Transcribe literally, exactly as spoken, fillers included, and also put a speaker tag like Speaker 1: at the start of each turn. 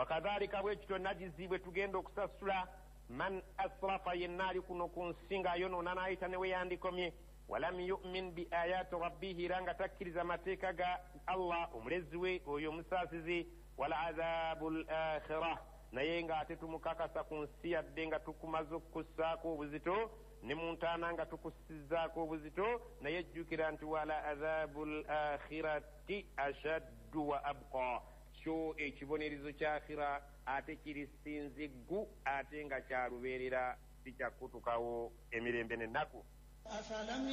Speaker 1: wakadhalika bwekityo najizi bwe tugenda okusasula man asrafa yenna ali kuno ku nsi ng'ayonoona n'ayita ne we yandikomye walam yu'min bi ayati rabbihi era nga takkiriza mateeka ga Allah omulezi we oyo omusaasizi wala adhabu l akhira naye ng'ate tumukakasa ku nsi yadde nga tukumaze okukussaako obuzito ne mu ntaana nga tukusizzaako obuzito naye jjukira nti wala adhabu l akhirati ashaddu wa abqa kyo ekibonerezo kya akhira ate kiri sinziggu ate nga kyalubeerera sikyakutukawo emirembe n'ennaku.